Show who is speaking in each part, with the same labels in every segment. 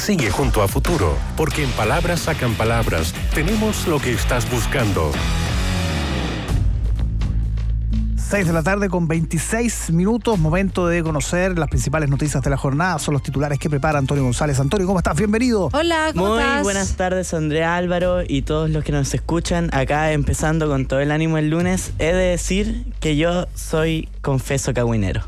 Speaker 1: Sigue junto a Futuro, porque en Palabras Sacan Palabras tenemos lo que estás buscando.
Speaker 2: 6 de la tarde con 26 minutos, momento de conocer las principales noticias de la jornada. Son los titulares que prepara Antonio González. Antonio, ¿cómo estás? Bienvenido.
Speaker 3: Hola, ¿cómo estás?
Speaker 4: Muy buenas tardes, Andrea, Álvaro y todos los que nos escuchan. Acá empezando con todo el ánimo el lunes, he de decir que yo soy, confeso, cagüinero.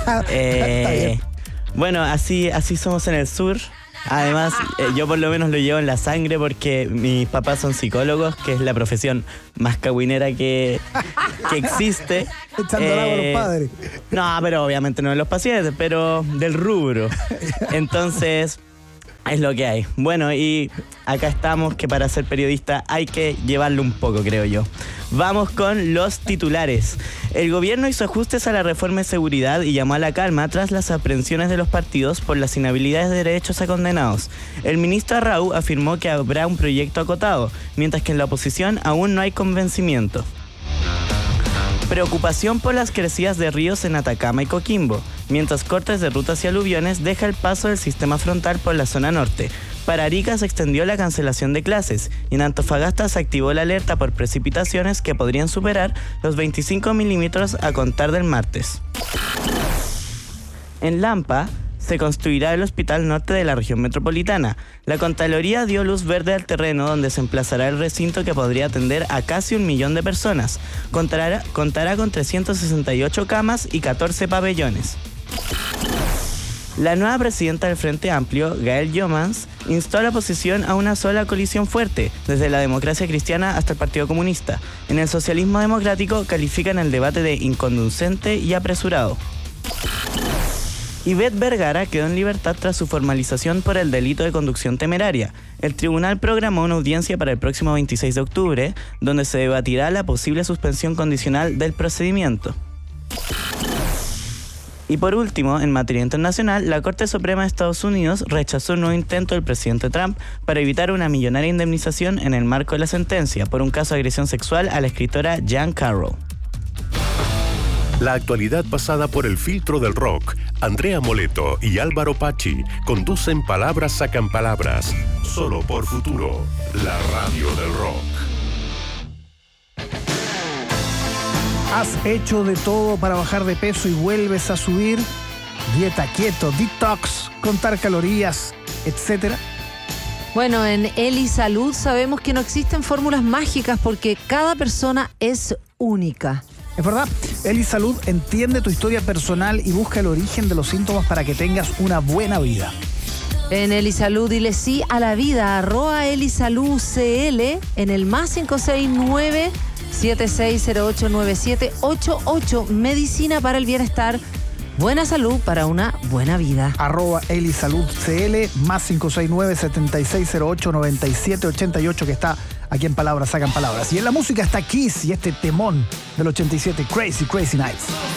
Speaker 4: Bueno, así somos en el sur. Además, yo por lo menos lo llevo en la sangre porque mis papás son psicólogos, que es la profesión más cagüinera que existe.
Speaker 2: Echando el agua a los padres.
Speaker 4: No, pero obviamente no de los pacientes, pero del rubro. Entonces, es lo que hay. Bueno, y acá estamos, que para ser periodista hay que llevarlo un poco, creo yo. Vamos con los titulares. El gobierno hizo ajustes a la reforma de seguridad y llamó a la calma tras las aprehensiones de los partidos por las inhabilidades de derechos a condenados. El ministro Arrau afirmó que habrá un proyecto acotado, mientras que en la oposición aún no hay convencimiento. Preocupación por las crecidas de ríos en Atacama y Coquimbo, mientras cortes de rutas y aluviones deja el paso del sistema frontal por la zona norte. Para Arica se extendió la cancelación de clases y en Antofagasta se activó la alerta por precipitaciones que podrían superar los 25 milímetros a contar del martes. En Lampa se construirá el Hospital Norte de la región metropolitana. La Contraloría dio luz verde al terreno donde se emplazará el recinto que podría atender a casi 1 millón de personas. Contará con 368 camas y 14 pabellones. La nueva presidenta del Frente Amplio, Gael Jomans, instó a la oposición a una sola coalición fuerte, desde la democracia cristiana hasta el Partido Comunista. En el socialismo democrático califican el debate de inconducente y apresurado. Ivette Vergara quedó en libertad tras su formalización por el delito de conducción temeraria. El tribunal programó una audiencia para el próximo 26 de octubre, donde se debatirá la posible suspensión condicional del procedimiento. Y por último, en materia internacional, la Corte Suprema de Estados Unidos rechazó un nuevo intento del presidente Trump para evitar una millonaria indemnización en el marco de la sentencia por un caso de agresión sexual a la escritora Jan Carroll.
Speaker 1: La actualidad pasada por el filtro del rock. Andrea Moleto y Álvaro Pachi conducen Palabras Sacan Palabras. Solo por Futuro, la radio del rock.
Speaker 2: ¿Has hecho de todo para bajar de peso y vuelves a subir? Dieta keto, detox, contar calorías, etcétera.
Speaker 3: Bueno, en Eli Salud sabemos que no existen fórmulas mágicas porque cada persona es única.
Speaker 2: Es verdad, Eli Salud entiende tu historia personal y busca el origen de los síntomas para que tengas una buena vida.
Speaker 3: En Eli Salud dile sí a la vida, @EliSaludCL en el +569 76089788. Medicina para el bienestar, buena salud para una buena vida.
Speaker 2: @EliSaludCL +569 76089788, que está aquí en Palabras Sacan Palabras. Y en la música está Kiss y este temón del 87, Crazy Crazy Nights.